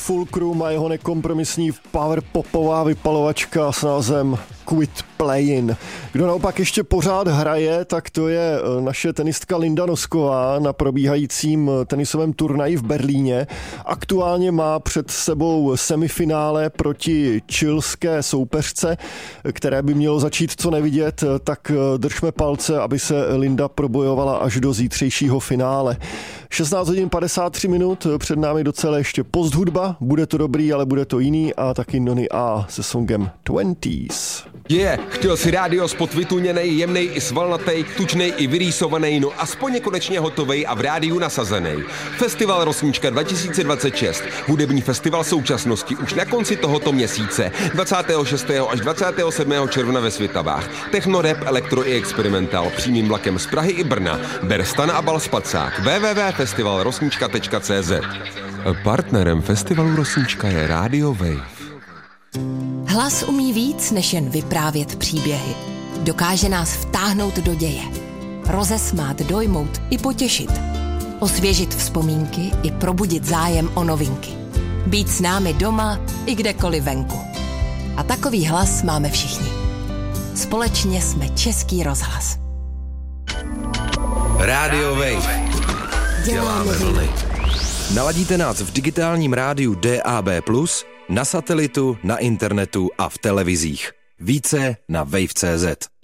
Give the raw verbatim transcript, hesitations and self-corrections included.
Fulcrum a jeho nekompromisní power popová vypalovačka s názvem Quit Playin'. Kdo naopak ještě pořád hraje, tak to je naše tenistka Linda Nosková na probíhajícím tenisovém turnaji v Berlíně. Aktuálně má před sebou semifinále proti chilské soupeřce, které by mělo začít co nevidět, tak držme palce, aby se Linda probojovala až do zítřejšího finále. šestnáct hodin padesát tři minut, před námi docela ještě posthudba, bude to dobrý, ale bude to jiný a taky Nony A se songem dvacet. Je, yeah, chtěl si rádiоспot vytuněnej, jemnej i svalnatej, tučnej i vyrýsovanej, no aspoň je konečně hotovej a v rádiu nasazenej. Festival Rosnička dva tisíce dvacet šest, hudební festival současnosti už na konci tohoto měsíce, dvacátého šestého až dvacátého sedmého června ve Svitavách. Techno, rap, elektro i experimentál, přímým vlakem z Prahy i Brna. Ber stan a bal spacák. w w w tečka festival rosnička tečka c z. Partnerem festivalu Rosnička je Radio Wave. Hlas umí víc, než jen vyprávět příběhy. Dokáže nás vtáhnout do děje. Rozesmát, dojmout i potěšit. Osvěžit vzpomínky i probudit zájem o novinky. Být s námi doma i kdekoliv venku. A takový hlas máme všichni. Společně jsme Český rozhlas. Radio Wave. Děláme vlny. Naladíte nás v digitálním rádiu D A B plus, na satelitu, na internetu a v televizích. Více na wave tečka cé zet.